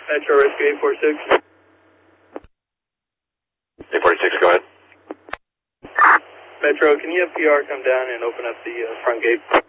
Metro Rescue 846. 846, go ahead. Metro, can you have PR come down and open up the front gate?